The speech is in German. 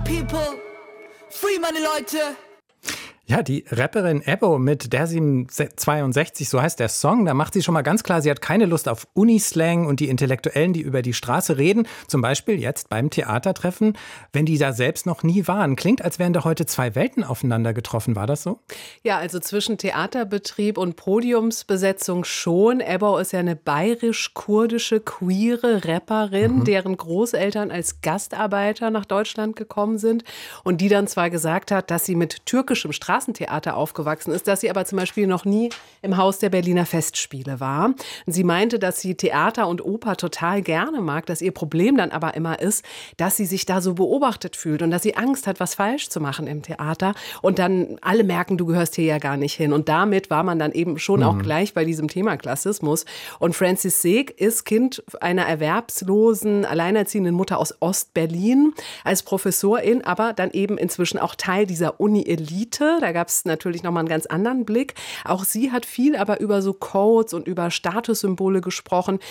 people. Free meine Leute. Ja, die Rapperin Ebbo mit der 762, so heißt der Song, da macht sie schon mal ganz klar, sie hat keine Lust auf Unislang und die Intellektuellen, die über die Straße reden, zum Beispiel jetzt beim Theatertreffen, wenn die da selbst noch nie waren. Klingt, als wären da heute zwei Welten aufeinander getroffen, war das so? Ja, also zwischen Theaterbetrieb und Podiumsbesetzung schon. Ebbo ist ja eine bayerisch-kurdische, queere Rapperin, deren Großeltern als Gastarbeiter nach Deutschland gekommen sind und die dann zwar gesagt hat, dass sie mit türkischem Straßentheater aufgewachsen ist, dass sie aber zum Beispiel noch nie im Haus der Berliner Festspiele war. Und sie meinte, dass sie Theater und Oper total gerne mag, dass ihr Problem dann aber immer ist, dass sie sich da so beobachtet fühlt und dass sie Angst hat, was falsch zu machen im Theater. Und dann alle merken, du gehörst hier ja gar nicht hin. Und damit war man dann eben schon auch gleich bei diesem Thema Klassismus. Und Francis Seeg ist Kind einer erwerbslosen, alleinerziehenden Mutter aus Ostberlin, als Professorin, aber dann eben inzwischen auch Teil dieser Uni-Elite. Da gab es natürlich nochmal einen ganz anderen Blick. Auch sie hat viel aber über so Codes und über Statussymbole gesprochen.